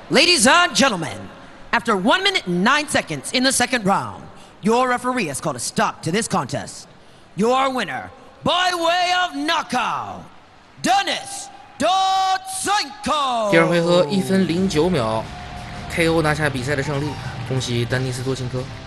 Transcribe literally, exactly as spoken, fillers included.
Ladies and gentlemen, after one minute and nine seconds in the second round, your referee has called a stop to this contest. Your winner, by way of knockout, Denis Dotsenko。 第二回合一分零九秒 ，K O 拿下比赛的胜利，恭喜丹尼斯多钦科。